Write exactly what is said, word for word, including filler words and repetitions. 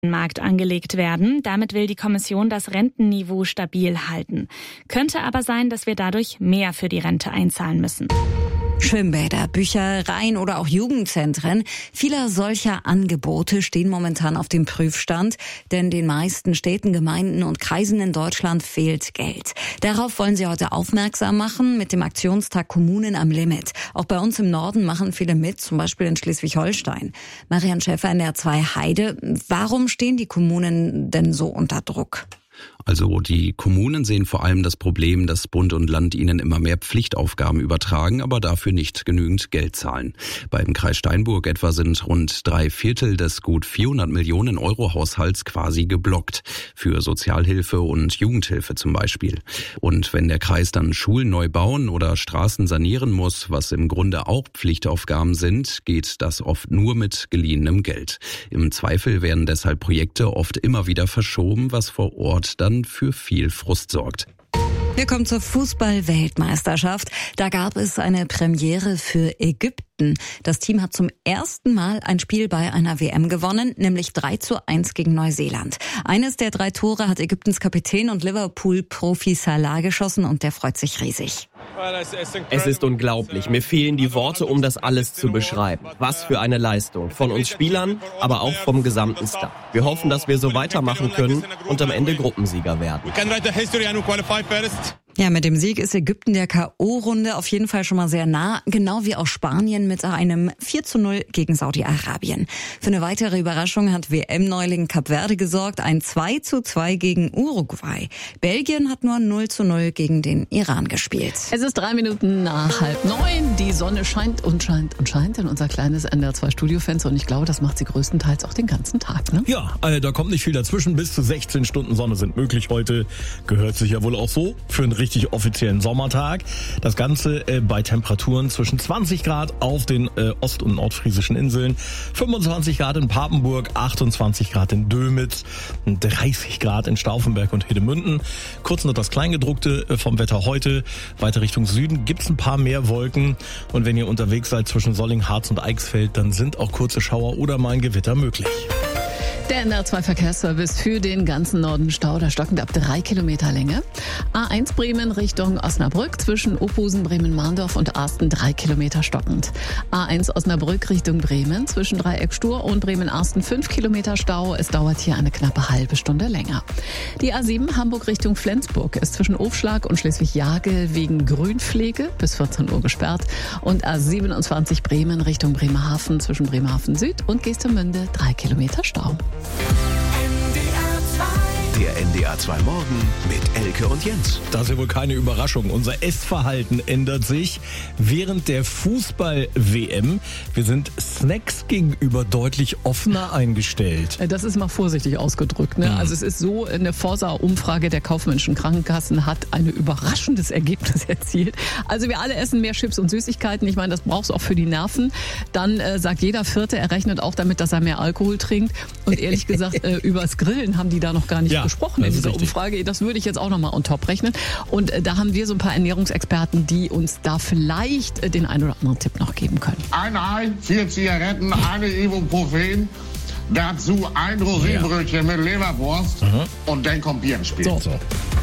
Markt angelegt werden. Damit will die Kommission das Rentenniveau stabil halten. Könnte aber sein, dass wir dadurch mehr für die Rente einzahlen müssen. Schwimmbäder, Büchereien oder auch Jugendzentren. Viele solcher Angebote stehen momentan auf dem Prüfstand, denn den meisten Städten, Gemeinden und Kreisen in Deutschland fehlt Geld. Darauf wollen sie heute aufmerksam machen mit dem Aktionstag Kommunen am Limit. Auch bei uns im Norden machen viele mit, zum Beispiel in Schleswig-Holstein. Marian Schäfer in der zwei Heide. Warum stehen die Kommunen denn so unter Druck? Also die Kommunen sehen vor allem das Problem, dass Bund und Land ihnen immer mehr Pflichtaufgaben übertragen, aber dafür nicht genügend Geld zahlen. Beim Kreis Steinburg etwa sind rund drei Viertel des gut vierhundert Millionen Euro Haushalts quasi geblockt. Für Sozialhilfe und Jugendhilfe zum Beispiel. Und wenn der Kreis dann Schulen neu bauen oder Straßen sanieren muss, was im Grunde auch Pflichtaufgaben sind, geht das oft nur mit geliehenem Geld. Im Zweifel werden deshalb Projekte oft immer wieder verschoben, was vor Ort dann für viel Frust sorgt. Wir kommen zur Fußball-Weltmeisterschaft. Da gab es eine Premiere für Ägypten. Das Team hat zum ersten Mal ein Spiel bei einer W M gewonnen, nämlich drei zu eins gegen Neuseeland. Eines der drei Tore hat Ägyptens Kapitän und Liverpool-Profi Salah geschossen und der freut sich riesig. Es ist unglaublich. Mir fehlen die Worte, um das alles zu beschreiben. Was für eine Leistung. Von uns Spielern, aber auch vom gesamten Staff. Wir hoffen, dass wir so weitermachen können und am Ende Gruppensieger werden. Ja, mit dem Sieg ist Ägypten der K O-Runde auf jeden Fall schon mal sehr nah, genau wie auch Spanien mit einem vier zu null gegen Saudi-Arabien. Für eine weitere Überraschung hat W M-Neuling Kap Verde gesorgt, ein zwei zu zwei gegen Uruguay. Belgien hat nur null zu null gegen den Iran gespielt. Es ist drei Minuten nach halb neun, die Sonne scheint und scheint und scheint in unser kleines N D R zwei Studiofenster und ich glaube, das macht sie größtenteils auch den ganzen Tag, ne? Ja, äh, da kommt nicht viel dazwischen, bis zu sechzehn Stunden Sonne sind möglich heute, gehört sich ja wohl auch so für einen richtig offiziellen Sommertag. Das Ganze äh, bei Temperaturen zwischen zwanzig Grad auf den äh, ost- und nordfriesischen Inseln, fünfundzwanzig Grad in Papenburg, achtundzwanzig Grad in Dömitz, dreißig Grad in Stauffenberg und Hedemünden. Kurz noch das Kleingedruckte äh, vom Wetter heute. Weiter Richtung Süden gibt's ein paar mehr Wolken und wenn ihr unterwegs seid zwischen Solling, Harz und Eichsfeld, dann sind auch kurze Schauer oder mal ein Gewitter möglich. Der N D R zwei Verkehrsservice für den ganzen Norden Stau, da stockend ab drei Kilometer Länge. A eins Bremen Richtung Osnabrück zwischen Ophusen, Bremen-Mahndorf und Arsten drei Kilometer stockend. A eins Osnabrück Richtung Bremen zwischen Dreieck-Stur und Bremen-Arsten fünf Kilometer Stau. Es dauert hier eine knappe halbe Stunde länger. Die A sieben Hamburg Richtung Flensburg ist zwischen Ofschlag und Schleswig-Jagel wegen Grünpflege bis vierzehn Uhr gesperrt. Und A siebenundzwanzig Bremen Richtung Bremerhaven zwischen Bremerhaven Süd und Geestemünde drei Kilometer Stau. Der N D R zwei Morgen mit Elke und Jens. Das ist ja wohl keine Überraschung. Unser Essverhalten ändert sich während der Fußball-W M. Wir sind Snacks gegenüber deutlich offener eingestellt. Das ist mal vorsichtig ausgedrückt, ne? Mhm. Also es ist so, eine Forsa-Umfrage der kaufmännischen Krankenkassen hat ein überraschendes Ergebnis erzielt. Also wir alle essen mehr Chips und Süßigkeiten. Ich meine, das brauchst du auch für die Nerven. Dann äh, sagt jeder Vierte, er rechnet auch damit, dass er mehr Alkohol trinkt. Und ehrlich gesagt, äh, übers Grillen haben die da noch gar nicht ja. gesprochen in dieser richtig. Umfrage. Das würde ich jetzt auch nochmal on top rechnen. Und äh, da haben wir so ein paar Ernährungsexperten, die uns da vielleicht äh, den einen oder anderen Tipp noch geben können. Ein Ei, vier Zigaretten, eine Ibuprofen, dazu ein Rosinenbrötchen ja. mit Leberwurst mhm. und dann kommt Bier ins Spiel. So. So.